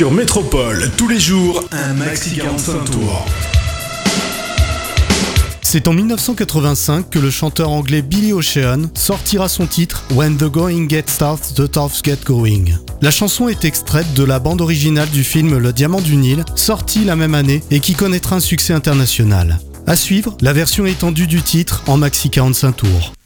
sur Métropole, tous les jours, un maxi 45 tours. C'est en 1985 que le chanteur anglais Billy Ocean sortira son titre When the Going Gets Tough, the Toughs Get Going. La chanson est extraite de la bande originale du film Le Diamant du Nil, sorti la même année et qui connaîtra un succès international. À suivre, la version étendue du titre en maxi 45 tours.